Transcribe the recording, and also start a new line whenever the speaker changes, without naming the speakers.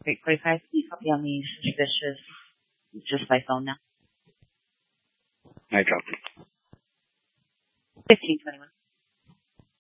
Great 45. Can you copy on the suspicious just by phone now?
I dropped it.
1521.